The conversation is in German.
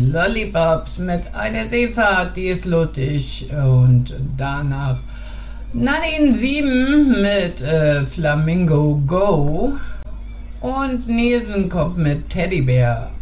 Lollipops mit einer Seefahrt, die ist luttig. Und danach Nadine 7 mit Flamingo Go. Und Nielsen kommt mit Teddybär.